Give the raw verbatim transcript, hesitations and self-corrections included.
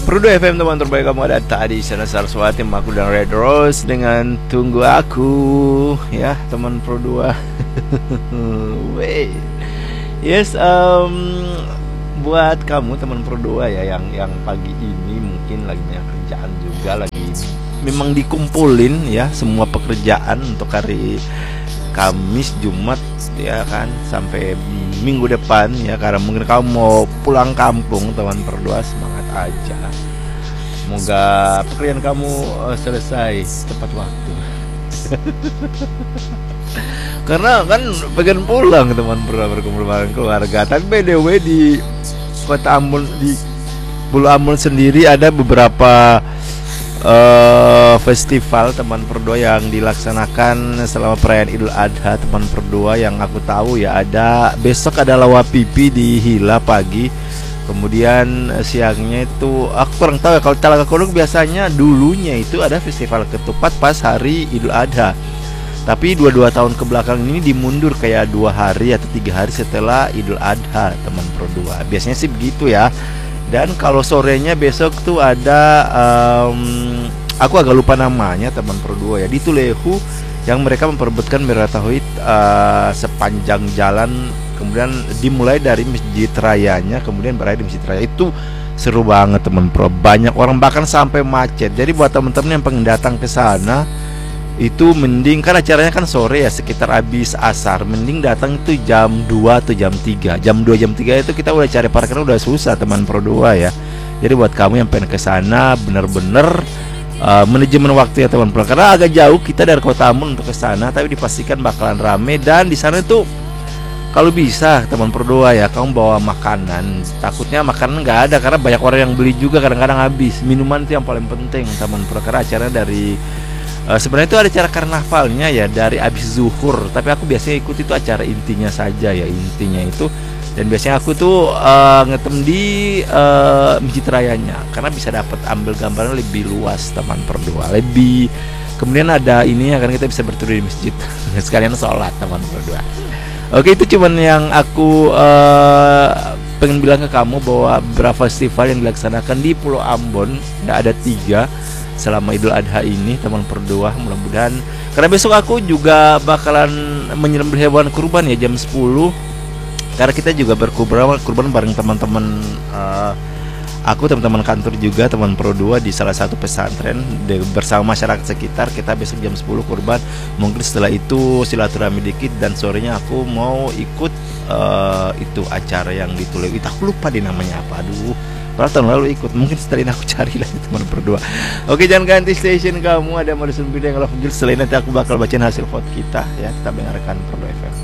Perlu F M teman terbaik kamu ada tadi Sana Saraswati, aku dan Red Rose dengan Tunggu Aku. Ya teman Pro dua. Wait. Yes, um, buat kamu teman Pro dua ya yang yang pagi ini mungkin lagi banyak kerjaan juga, lagi memang dikumpulin ya semua pekerjaan untuk hari Kamis, Jumat ya kan, sampai minggu depan ya, karena mungkin kamu mau pulang kampung teman Pro dua. Semangat aja, semoga pekerjaan kamu uh, selesai tepat waktu. Karena kan pengen pulang teman Pro dua, berkumpul bareng keluarga. Tapi by the way di kota Ambon, di Pulau Ambon sendiri ada beberapa Uh, festival teman Pro dua yang dilaksanakan selama perayaan Idul Adha teman Pro dua. Yang aku tahu ya, ada besok ada Lawa Pipi di Hila pagi, kemudian siangnya itu aku kurang tahu ya. Kalau Talaga Kodok biasanya dulunya itu ada festival ketupat pas hari Idul Adha, tapi dua-dua tahun ke belakang ini dimundur kayak dua hari atau tiga hari setelah Idul Adha teman Pro dua. Biasanya sih begitu ya. Dan kalau sorenya besok tuh ada um, aku agak lupa namanya teman Pro dua ya, di Tulehu, yang mereka memperebutkan merah tauhid uh, sepanjang jalan, kemudian dimulai dari Masjid Rayanya, kemudian berakhir di Masjid Raya. Itu seru banget teman Pro, banyak orang bahkan sampai macet. Jadi buat teman-teman yang pengen datang ke sana itu mending, kan acaranya kan sore ya, sekitar habis asar, mending datang itu jam dua atau jam tiga. Jam dua jam tiga itu kita udah cari parkir udah susah teman Pro dua ya. Jadi buat kamu yang pengen ke sana bener-bener uh, manajemen waktu ya teman Pro, karena agak jauh kita dari kota Ambon untuk ke sana, tapi dipastikan bakalan rame. Dan di sana itu kalau bisa teman Pro dua ya, kamu bawa makanan. Takutnya makanan nggak ada karena banyak orang yang beli juga, kadang-kadang habis. Minuman itu yang paling penting teman Pro, karena acaranya dari Uh, sebenarnya itu ada acara karnavalnya ya dari abis zuhur, tapi aku biasanya ikut itu acara intinya saja ya, intinya itu. Dan biasanya aku tuh uh, ngetem di uh, Masjid Rayanya, karena bisa dapat ambil gambaran lebih luas teman Pro dua, lebih. Kemudian ada ini ya, kan kita bisa berteduh di masjid sekalian sholat teman Pro dua. Oke, itu cuman yang aku uh, pengen bilang ke kamu, bahwa beberapa festival yang dilaksanakan di Pulau Ambon ya, ada tiga selama Idul Adha ini teman Pro dua. Mudah-mudahan, karena besok aku juga bakalan menyembelih hewan kurban ya jam sepuluh, karena kita juga berkurban kurban bareng teman-teman uh, aku, teman-teman kantor juga teman Pro dua di salah satu pesantren de, bersama masyarakat sekitar. Kita besok jam sepuluh kurban. Mungkin setelah itu silaturahmi dikit, dan sorenya aku mau ikut uh, itu acara yang ditulis itu, aku lupa di namanya apa, aduh, padahal tahun lalu ikut. Mungkin setelah ini aku cari lagi teman Pro dua. Oke, jangan ganti station kamu, ada Madison Video yang love Jules. Selain nanti aku bakal bacain hasil vote kita ya, kita dengarkan Pro dua F M.